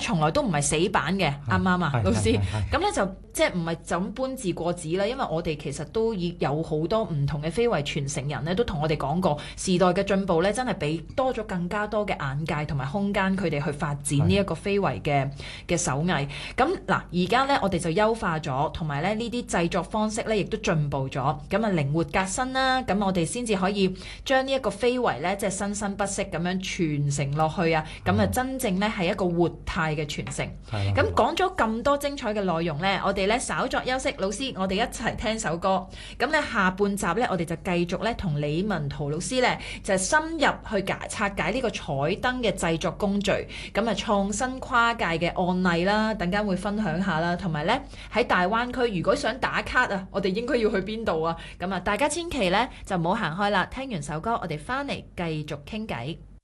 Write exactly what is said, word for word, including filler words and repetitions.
從來都唔係死板嘅，啱唔啱啊，老師？咁咧就即係唔係就咁搬字過紙啦，因為我哋其實都已有好多唔同嘅非遺傳承人咧，都同我哋講過，時代嘅進步咧真係俾多咗更加多嘅眼界同埋空間佢哋去發展呢一個非遺嘅嘅手藝。咁嗱，而家咧我哋就優化咗，同埋咧呢啲製作方式咧亦都進步咗，咁啊靈活革新啦，咁我哋先至可以將呢一個非遺咧即係生生不息咁樣傳承落去啊，咁啊真正咧係一個活態嘅傳承。咁講咗咁多精彩嘅內容咧，我哋咧稍作休息，老師我哋一齊聽首歌。咁咧下半集咧我哋就繼續咧同李文圖老師咧就深入去解拆解呢個彩燈嘅製作工序，咁啊創新跨界嘅案例啦，等間會分享下啦，同埋咧喺大灣區如果想打卡啊，我哋應該要去邊度啊？咁啊大家千祈咧就唔好行開啦，聽完首歌我哋翻嚟繼續傾偈。